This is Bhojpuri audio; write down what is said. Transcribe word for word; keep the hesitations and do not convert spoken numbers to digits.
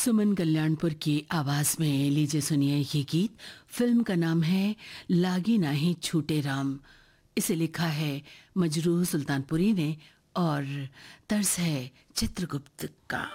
सुमन कल्याणपुर की आवाज में लीजिए सुनिए ये गीत। फिल्म का नाम है लागी नाही छूटे राम। इसे लिखा है मजरूह सुल्तानपुरी ने और तर्ज है चित्रगुप्त का।